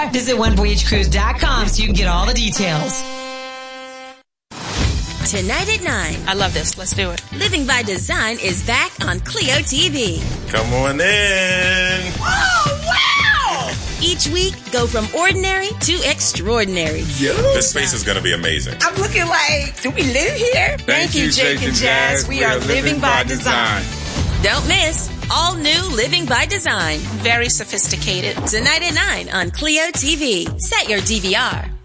Visit onevoyagecruise.com so you can get all the details. Tonight at 9. I love this. Let's do it. Living by Design is back on Clio TV. Come on in. Oh, wow! Each week, go from ordinary to extraordinary. This space is going to be amazing. I'm looking like, do we live here? Thank you, Jake and Jazz. We are living by design. Don't miss all new Living by Design. Very sophisticated. Tonight at 9 on Clio TV. Set your DVR.